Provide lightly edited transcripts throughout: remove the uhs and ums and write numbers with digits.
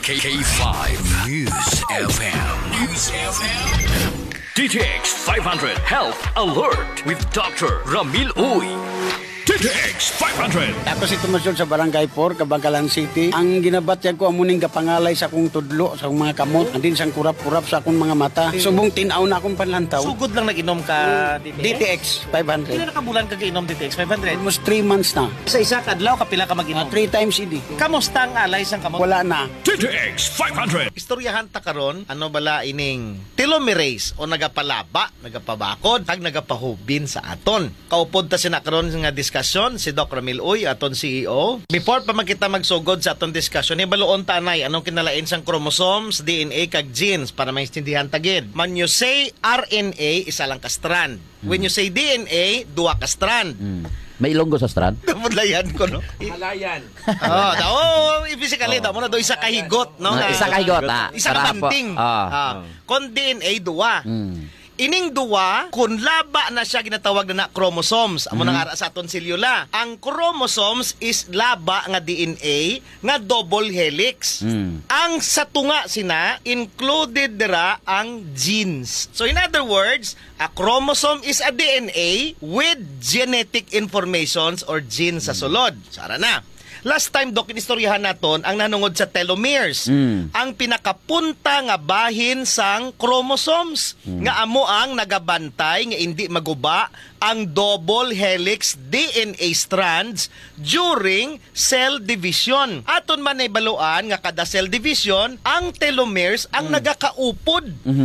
K5 News FM. News FM. DTX 500 Health Alert with Dr. Ramil Uy. DTX 500. Ako si Tumasyon sa Barangay 4, Kabangkalan City. Ang ginabatyag ko amuning kapangalay sa akong tudlo, sa akong mga kamot, andin sang kurap-kurap sa akong mga mata. Subong tinaw na akong panlantaw. Sugod lang nag-inom ka DTX Ilan 500. na kabulan ka inom DTX 500? Almost 3 months na. Sa isa kadlaw kapila ka mag-inom. 3 times idi. Kamusta ang alay sang kamot? Wala na. DTX 500. Istoryahan ta karon ano bala ining telomerase o nagapalaba, nagapabakod, kag nagapahubin sa aton. Kaupod ta sina karon nga diskusyon si Doc Ramil Uy, aton CEO. Before pa magkita magsugod sa aton diskusyon, ibaloon ta anay anong kinalain sang chromosomes, DNA kag genes para maintindihan tagid. When you say RNA, isa lang ka strand. When you say DNA, duwa ka strand. May ilonggo sa strand? Kamudlayan ko, no? Halayan. Physically, mo na do isa kahigot, no? Isa kahigot, Isa ka banting. Kung DNA, duwa. Ining duwa, kung laba na siya ginatawag na chromosomes, amo nang ara sa aton selula. Ang chromosomes is laba nga DNA nga double helix. Ang sa tunga sina included dira ang genes. So in other words, a chromosome is a DNA with genetic informations or genes sa sulod. Sara na. Last time, Dok, inistoryahan naton ang nanungod sa telomeres. Ang pinakapunta nga bahin sang chromosomes. Nga amo ang nagabantay nga hindi maguba ang double helix DNA strands during cell division. Aton man ibaluan nga kada cell division, ang telomeres ang nagakaupod.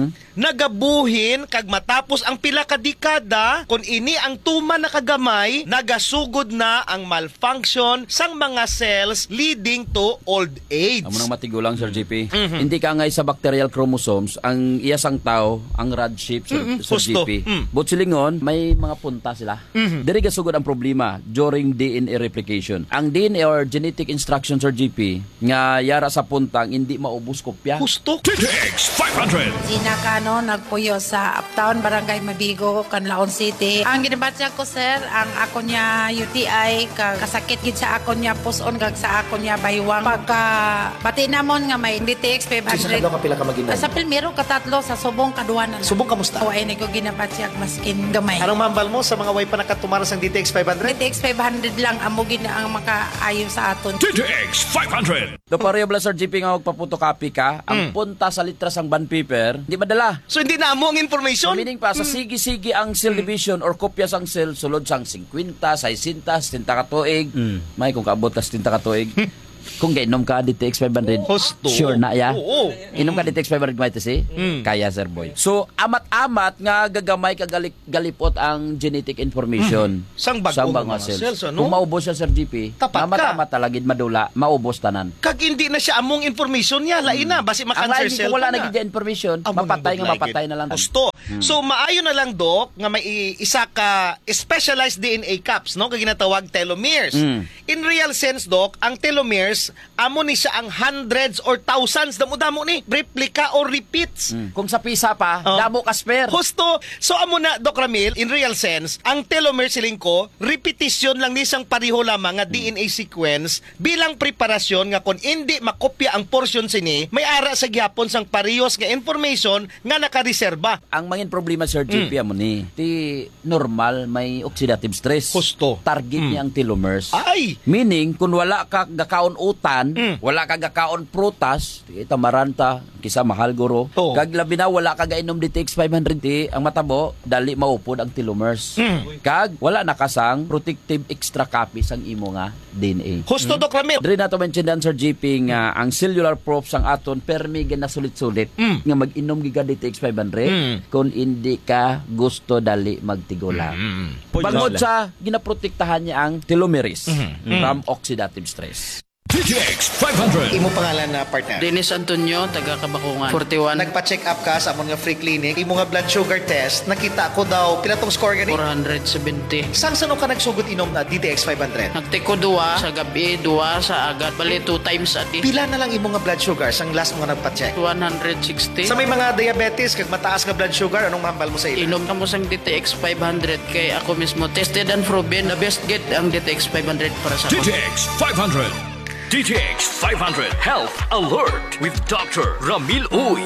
Nagabuhin kag matapos ang pila ka dekada, kung ini ang tuman na kagamay, nagasugod na ang malfunction sang mga cells leading to old age. Amo nang matigulang, Sir JP. Hindi ka ngay sa bacterial chromosomes, ang iyasang tao, ang rod shape, Sir Husto. JP. But silingon, may mga punta sila. Diri gasugod ang problema during DNA replication. Ang DNA or genetic instructions, Sir JP, nga yara sa puntang hindi maubos kopya. Husto. DTX 500. Sinakano, nagpuyo sa Uptown, Barangay Mabigo, Canlaon City. Ang ginabatya ko, sir, ang ako niya UTI, kasakit gid sa ako niya puson, kag sa ako niya baywang. Pagka bati namon nga may DTX 500. Sa kapila ka mag-inom? Sa Pilmero, katatlo, sa Subong, kaduanan. Subong kamusta? O, ay ko ginabatya maskin gamay. Anong mambal mo sa mga way pa nakatumaras ang DTX 500? DTX 500 lang, amo gina ang makaayo sa aton. DTX 500. Do pareho bala, Sir JP, nga magpapotocopy ka, ang punta sa litras ang bond paper, di madala. So hindi na amo ang information? Meaning pa, sa sige-sige ang cell division or kopya sang cell, sulod sang 50, 60, 70 ka tuig. May kung kaabot ka 70 ka tuig. Kung gainom ka DTX 500, Husto. sure na ya. Oo. Inom ka DTX 500 may tisi? Kaya, Sir Boy. So, amat-amat nga gagamay ka galipot ang genetic information. Sang bagong mga cells, ano? Kung maubos siya, Sir GP, Tapat ka. amat-amat talagid madula, maubos tanan. Kag hindi na siya among information niya, lain na, basi Ang makancer lain, cell kung wala pa na. naging information, Amo mapatay nang nga good mapatay like na lang. Gusto. So maayo na lang, Dok, nga may isa ka specialized DNA caps, no, kag ginatawag telomeres. In real sense, Dok, ang telomeres amo ni siya ang hundreds or thousands damo-damo ni replica or repeats. Kung sa pisa pa, damo ka spare. Husto. So amo na, Doc Ramil, in real sense, ang telomere siling ko, repetition lang ni isang pariho lamang nga DNA sequence bilang preparasyon nga kung hindi makopya ang portion sini, may ara sa gyapon sang parehos nga information nga nakareserba. Ang mangin problema, Sir JP, amo ni, ti normal may oxidative stress. Husto. Target niya ang telomeres. Ay! Meaning, kung wala ka gakaon utan, wala ka gakaon prutas, ita maranta, kisa mahal guro. Oh. Kag labi na wala ka gainom DTX 500 ti, ang matabo, dali maupod ang telomeres. Kag wala nakasang protective extra copies ang imo nga DNA. Husto, Doc Ramil. Diri na to mentionan, Sir JP, nga ang cellular probes ang aton permi na sulit-sulit nga mag-inom giga DTX 500 kung hindi ka gusto dali magtigulang. Bangod sa ginaprotektahan niya ang telomeres from oxidative stress. DTX 500. Imo pangalan na partner. Dennis Antonio, taga Kabakungan. 41. Nagpa-check up ka sa amon nga free clinic, imo nga blood sugar test, nakita ko daw pila tong score gani? 470. Sang sano ka nagsugot inom na DTX 500? Nagtiko duwa sa gabi, duwa sa agad. Bali 2 times a day. Pila na lang imo nga blood sugar sang last mo nga nagpa-check? 160. Sa may mga diabetes kag mataas nga blood sugar, anong mahambal mo sa ila? Inom ka mo sang DTX 500 kay ako mismo tested and proven the best get ang DTX 500 para sa ako. DTX 500. DTX 500 Health Alert with Dr. Ramil Uy.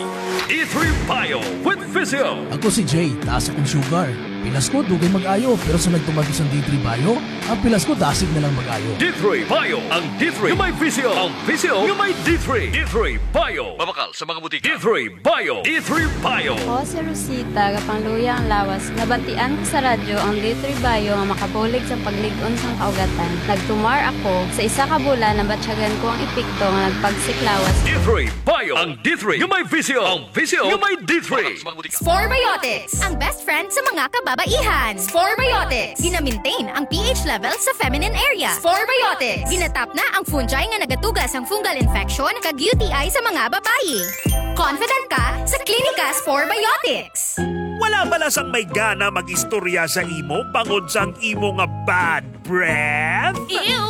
D3 Bio with Physio. Ako si Jay, taas akong sugar. Pilas ko, dugay mag-ayo. Pero sa nagtumagi sa D3 Bio, ang pilas ko, dasig na lang mag-ayo. D3 Bio. Ang D3 yung may Physio. Ang Physio yung may D3. D3 Bio. Mabakal sa mga butika. D3 Bio. D3 Bio. Ako si Rosita, kapangluya ang lawas. Nabatian ko sa radyo ang D3 Bio nga makabulig sa pagligon sa kaugatan. Nagtumar ako sa isa ka bulan na batsyagan ko ang epekto nga nagpagsiklawas. D3 Bio. Ang D3 yung may Physio. Ang Physio yung may D3. Sporebiotics, ang best friend sa mga kababaihan. Sporebiotics, gina-maintain ang pH level sa feminine area. Sporebiotics, ginatap na ang fungi nga nagatugas ang fungal infection kag UTI sa mga babayi. Confident ka sa Klinika Sporebiotics. Wala balasang may gana mag-istorya sa imo bangod sang imo nga bad breath? Ew!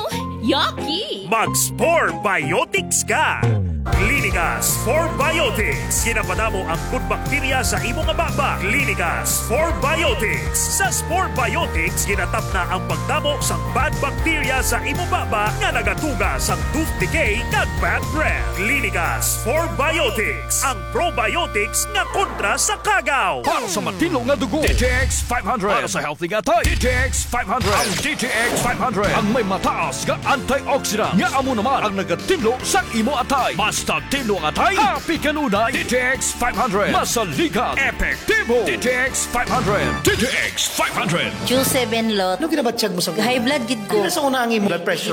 Yucky! Mag-Sporebiotics ka! Klinika Sporebiotics. Ginapadamo ang good bacteria sa imo nga baba. Klinika Sporebiotics. Sa Sporebiotics, ginatap na ang pagdamo sang bad bacteria sa imo baba nga nagatuga sang tooth decay kag bad breath. Klinika Sporebiotics. Ang probiotics nga kontra sa kagaw. Para sa matino nga dugo, DTX 500. Para sa healthy nga tayo, DTX 500. Ang DTX 500 ang may mataas nga antioxidant nga amo naman ang nagatinlo sa imo atay. Basta tinlo ang atay, happy kanunay. DTX 500. Masaligat, epektibo. DTX 500. DTX 500. Q7 lot. Ano ginabatsyag mo sa High blood gid ko. Ano sa una ang imo blood pressure?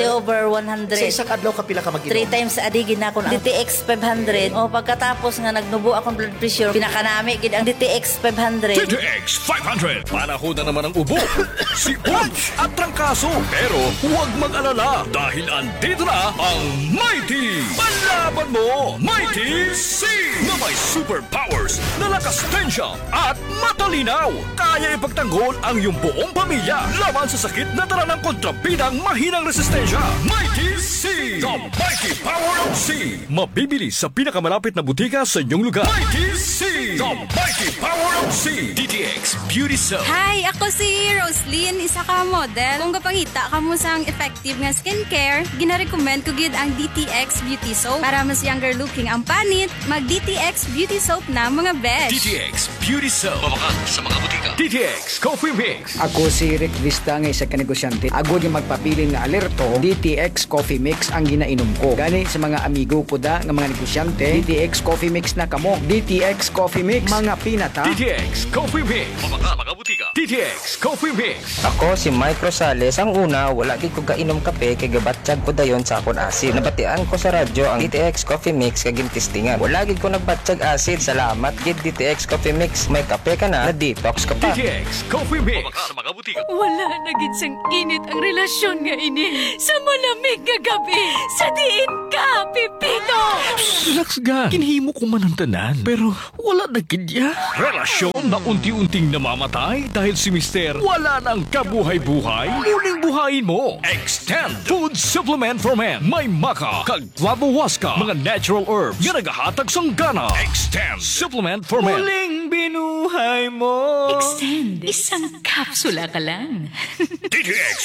180/100. Sa isang adlaw kapila ka mag-inom? 3 times a day gid na ako ang DTX 500. O pagkatapos nga nagnubo akong blood pressure, pinakanami gid ang DTX 500. DTX 500. Panahon na naman ang ubo, si Punch at trangkaso. Pero huwag mag-alala dahil andito na ang Mighty. Panlaban mo, Mighty C! Na may superpowers na lakas tensya at matalinaw. Kaya ipagtanggol ang iyong buong pamilya laban sa sakit na dala ng kontrabidang mahinang resistensya. Mighty C! The Mighty Power of C! Mabibili sa pinakamalapit na butika sa inyong lugar. Mighty C! The Mighty Power of C! DTX Beauty Soap. Hi, ako si Roslyn, isa ka model. Kung kapangita ka mo sa effective nga skincare, gina-recommend ko gid ang DTX Beauty Soap. Para mas younger looking ang panit, mag DTX Beauty Soap na mga besh. DTX Beauty Soap. Mabakal sa mga butika. DTX Coffee Mix. Ako si Rick Vista nga isa ka negosyante. Agod yung magpapili nga alerto, DTX Coffee Mix ang ginainom ko. Gani sa mga amigo ko da nga mga negosyante, DTX Coffee Mix na kamo. DTX Coffee Mix, mga pinata. DTX Coffee Mix. Mabakal mga butika. DTX Coffee Mix. Ako si Mike Rosales. Ang una, wala gid ko kainom kape kay gabatsyag ko dayon sa akon asid. Nabatian ko sa radyo ang DTX Coffee Mix kag gintistingan. Wala gid ko nagbatsyag acid. Salamat gid DTX Coffee Mix. May kape ka na detox ka pa. DTX Coffee Mix. Mabakal sa mga butika. Wala na gid sang init ang relasyon nga ini. Sa malamig nga gabi, sa diin ka, Pipito! Relax ga. Kinhimo ko man ang tanan. Pero wala na kidya. Relasyon na unti-unting namamatay dahil si Mister wala nang kabuhay-buhay. Muling buhayin mo. Extend Food Supplement for Men. May maka, kag Flavowaska, mga natural herbs nga nagahatag sang gana. Extend Supplement for Men. Muling binuhay mo. Extend. Isang kapsula ka lang. DTX